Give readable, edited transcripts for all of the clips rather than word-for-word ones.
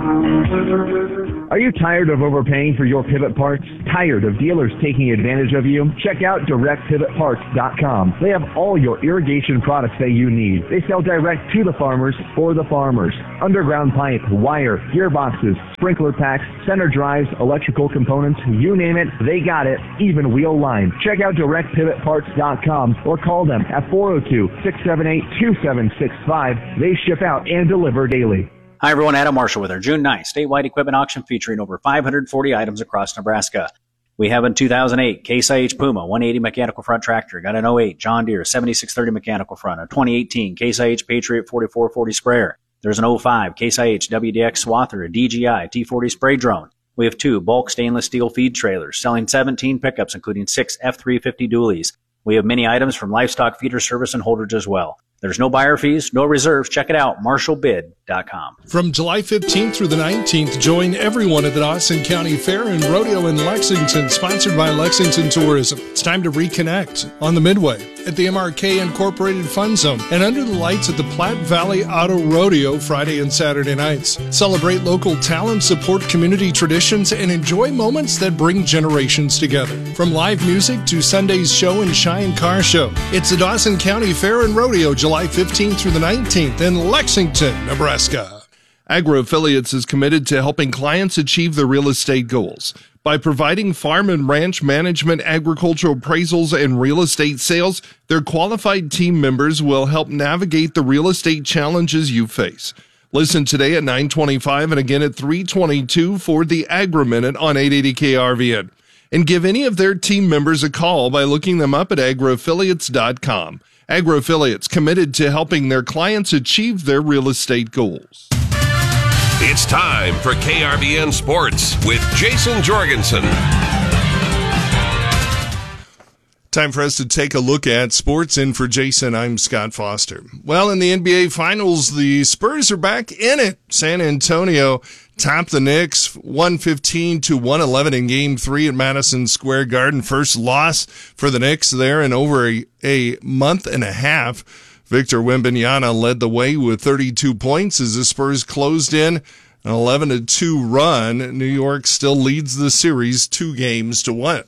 Are you tired of overpaying for your pivot parts? Tired of dealers taking advantage of you? Check out DirectPivotParts.com. They have all your irrigation products that you need. They sell direct to the farmers for the farmers. Underground pipe, wire, gearboxes, sprinkler packs, center drives, electrical components, you name it, they got it, even wheel line. Check out DirectPivotParts.com or call them at 402-678-2765. They ship out and deliver daily. Hi everyone, Adam Marshall with our June 9th statewide equipment auction featuring over 540 items across Nebraska. We have a 2008 Case IH Puma 180 mechanical front tractor, got an 08 John Deere 7630 mechanical front, a 2018 Case IH Patriot 4440 sprayer. There's an 05 Case IH WDX Swather, a DJI T40 spray drone. We have 2 bulk stainless steel feed trailers, selling 17 pickups including 6 F350 dualies. We have many items from livestock feeder service and holders as well. There's no buyer fees, no reserves. Check it out, marshallbid.com. From July 15th through the 19th, join everyone at the Dawson County Fair and Rodeo in Lexington, sponsored by Lexington Tourism. It's time to reconnect on the Midway, at the MRK Incorporated Fun Zone, and under the lights at the Platte Valley Auto Rodeo Friday and Saturday nights. Celebrate local talent, support community traditions, and enjoy moments that bring generations together. From live music to Sunday's show and shine car show, it's the Dawson County Fair and Rodeo, July 15th through the 19th in Lexington, Nebraska. Agro Affiliates is committed to helping clients achieve their real estate goals. By providing farm and ranch management, agricultural appraisals, and real estate sales, their qualified team members will help navigate the real estate challenges you face. Listen today at 9:25 and again at 3:22 for the Agri Minute on 880 KRVN. And give any of their team members a call by looking them up at agroaffiliates.com. Agro Affiliates, committed to helping their clients achieve their real estate goals. It's time for KRVN Sports with Jason Jorgensen. Time for us to take a look at sports. And for Jason, I'm Scott Foster. Well, in the NBA Finals, the Spurs are back in it. San Antonio topped the Knicks 115-111 in Game 3 at Madison Square Garden. First loss for the Knicks there in over a month and a half. Victor Wembanyama led the way with 32 points as the Spurs closed in an 11-2 run. New York still leads the series 2-1.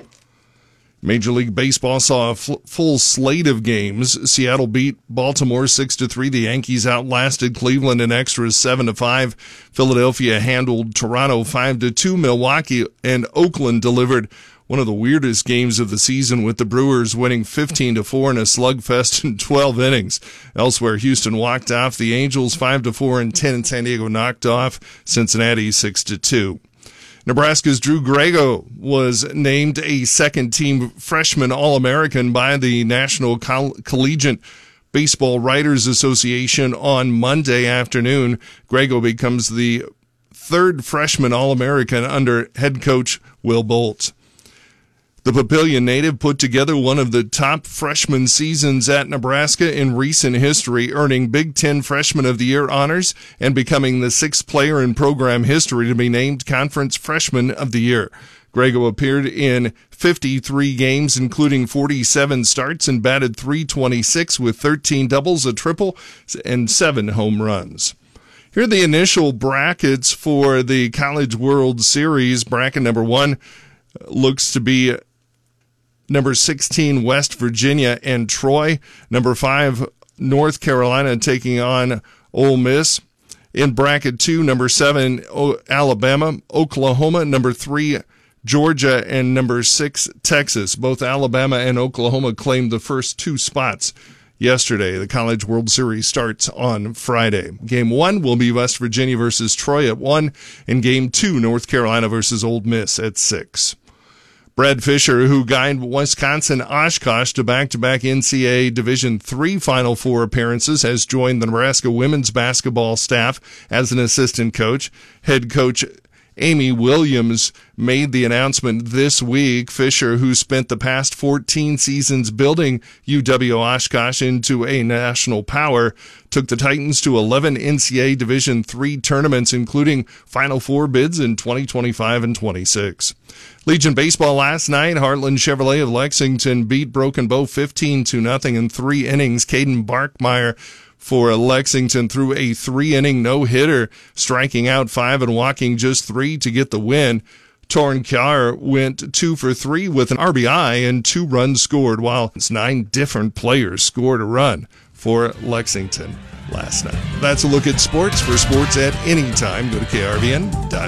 Major League Baseball saw a full slate of games. Seattle beat Baltimore 6-3. The Yankees outlasted Cleveland in extras 7-5. Philadelphia handled Toronto 5-2. Milwaukee and Oakland delivered one of the weirdest games of the season, with the Brewers winning 15-4 in a slugfest in 12 innings. Elsewhere, Houston walked off the Angels 5-4 and 10, and San Diego knocked off Cincinnati 6-2. Nebraska's Drew Grego was named a second-team freshman All-American by the National Collegiate Baseball Writers Association on Monday afternoon. Grego becomes the third freshman All-American under head coach Will Bolt. The Papillion native put together one of the top freshman seasons at Nebraska in recent history, earning Big Ten Freshman of the Year honors and becoming the sixth player in program history to be named Conference Freshman of the Year. Grego appeared in 53 games, including 47 starts, and batted .326 with 13 doubles, a triple, and 7 home runs. Here are the initial brackets for the College World Series. Bracket number 1 looks to be number 16, West Virginia and Troy. Number 5, North Carolina taking on Ole Miss. In bracket 2, number 7, Alabama, Oklahoma. Number 3, Georgia. And number 6, Texas. Both Alabama and Oklahoma claimed the first 2 spots yesterday. The College World Series starts on Friday. Game 1 will be West Virginia versus Troy at 1, and Game 2, North Carolina versus Ole Miss at 6. Brad Fisher, who guided Wisconsin Oshkosh to back-to-back NCAA Division III Final Four appearances, has joined the Nebraska women's basketball staff as an assistant coach. Head coach Amy Williams made the announcement this week. Fisher, who spent the past 14 seasons building UW Oshkosh into a national power, took the Titans to 11 NCAA Division III tournaments, including Final Four bids in 2025 and 26. Legion Baseball last night, Heartland Chevrolet of Lexington beat Broken Bow 15-0 in 3 innings. Caden Barkmeyer for Lexington threw a 3-inning no-hitter, striking out 5 and walking just 3 to get the win. Torncar went 2 for 3 with an RBI and 2 runs scored, while 9 different players scored a run for Lexington last night. That's a look at sports. For sports at any time, go to krvn.com.